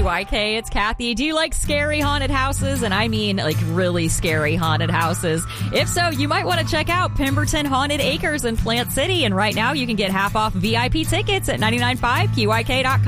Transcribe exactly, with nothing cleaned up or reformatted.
Q Y K. It's Kathy. Do you like scary haunted houses? And I mean like really scary haunted houses. If so, you might want to check out Pemberton Haunted Acres in Plant City. And right now you can get half off V I P tickets at nine nine five Q Y K dot com.